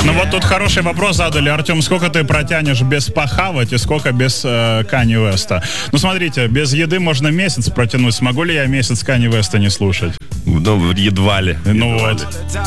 Ну вот тут хороший вопрос задали. Артем, сколько ты протянешь без похавать и сколько без Канье Уэста? Ну смотрите, без еды можно месяц протянуть. Смогу ли я месяц Канье Уэста не слушать? Ну, едва ли. Ну вот.